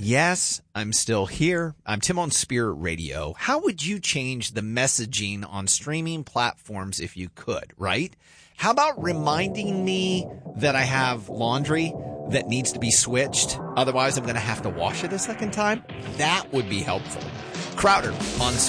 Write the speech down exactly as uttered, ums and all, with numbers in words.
Yes, I'm still here. I'm Tim on Spirit Radio. How would you change the messaging on streaming platforms if you could, right? How about reminding me that I have laundry that needs to be switched? Otherwise, I'm going to have to wash it a second time. That would be helpful. Crowder on